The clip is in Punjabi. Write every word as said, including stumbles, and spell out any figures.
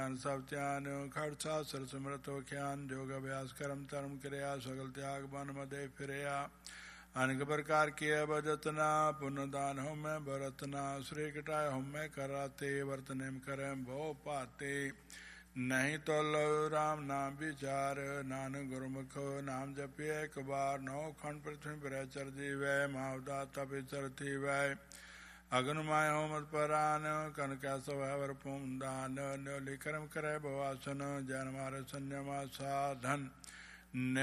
ਸਭ ਧਿਆਨ ਖੜ ਸਾਸਰ ਸਿਮਰਤ ਵਿਖਿਆਨ ਜੋਗ ਅਭਿਆਸ ਕਰਮ ਧਰਮ ਕਿਰਿਆ ਸਗਲ ਤਿਆਗ ਬਨ ਮਦੇ ਫਿਰਿਆ ਅਨੇਕ ਪ੍ਰਕਾਰ ਕੀ ਬਜਤਨਾ ਪੁਨ ਦਾਨ ਹੋਮੈ ਬਰਤਨਾ ਸ੍ਰੀ ਕਟਾਇ ਹੋਮੈ ਕਰਾਤੇ ਵਰਤ ਨੇਮ ਕਰੈ ਬਹੁ ਭਾਤੇ ਨਹੀਂ ਤੁਲ ਰਾਮ ਨਾਮ ਵਿਚਾਰ ਨਾਨਕ ਗੁਰਮੁਖ ਨਾਮ ਜਪਿਐ ਇੱਕ ਬਾਰ ਨੌ ਖੰਡ ਪ੍ਰਿਥਵੀ ਬਿਰੈ ਚਰ ਜੀਵੈ ਮਾਵਦਾ ਤਪਿ ਚਰ ਥੀਵੈ ਅਗਨ ਮਾਇ ਹੋਮਤ ਪਰਾਨ ਕਨ ਕੈ ਸਵੈ ਵਰ ਪੂੰਦਾਨ ਨਿਉ ਲਿ ਕਰਮ ਕਰੈ ਭਵਾਸਨ ਜਨ ਮਾਰ ਸੰਜਮਾ ਸਾਧਨ